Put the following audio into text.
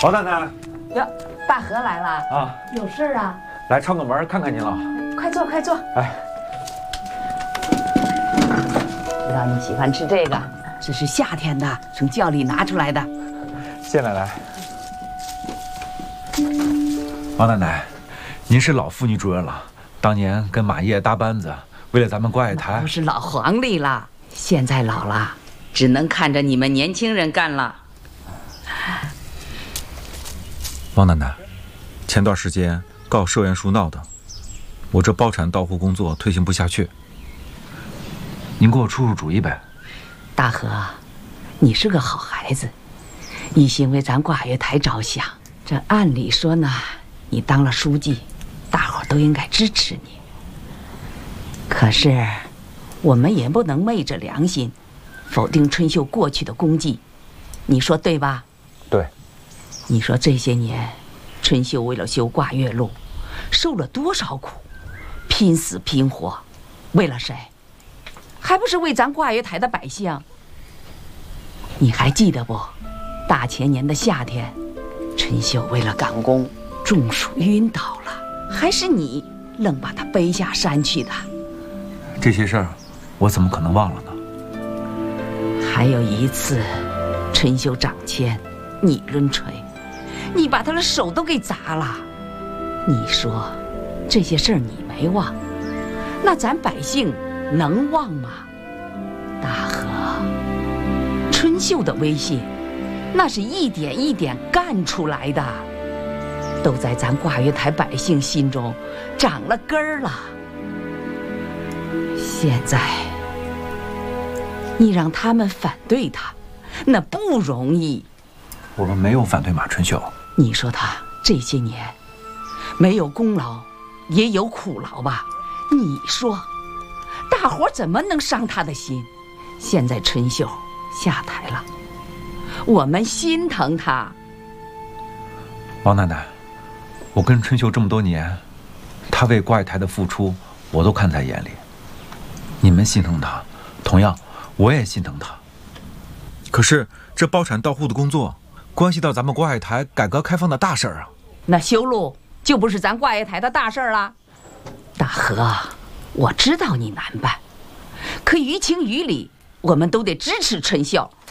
王奶奶， 哟，大河来了啊？ 有事儿啊？ 来串个门看看您了。 快坐，快坐。 哎， 知道你喜欢吃这个，这是夏天的，从窖里拿出来的。 谢奶奶。王奶奶，您是老妇女主任了，当年跟马爷搭班子，为了咱们关爱台， 不是老黄历了，现在老了，只能看着你们年轻人干了。 王奶奶，前段时间告社员书闹的，我这包产到户工作推行不下去，您给我出出主意呗。 大河，你是个好孩子，一心为咱挂月台着想。这按理说呢，你当了书记，大伙儿都应该支持你。可是，我们也不能昧着良心，否定春秀过去的功绩，你说对吧？ 对。 你说这些年，春秀为了修挂月路，受了多少苦，拼死拼活，为了谁？还不是为咱挂月台的百姓？你还记得不？大前年的夏天，春秀为了赶工，中暑晕倒了，还是你愣把他背下山去的。 这些事儿，我怎么可能忘了呢？ 还有一次，春秀掌签，你抡锤，你把他的手都给砸了。你说这些事儿你没忘，那咱百姓能忘吗？大河，春秀的威信，那是一点一点干出来的，都在咱挂月台百姓心中长了根儿了。现在你让他们反对他，那不容易。 我们没有反对马春秀。 你说他这些年没有功劳，也有苦劳吧？你说，大伙怎么能伤他的心？现在春秀下台了，我们心疼他。 王奶奶，我跟春秀这么多年，她为挂月台的付出，我都看在眼里。你们心疼她，同样我也心疼她。可是这包产到户的工作，关系到咱们挂月台改革开放的大事儿啊。 那修路就不是咱挂月台的大事儿了。大河，我知道你难办，可于情于理，我们都得支持春秀。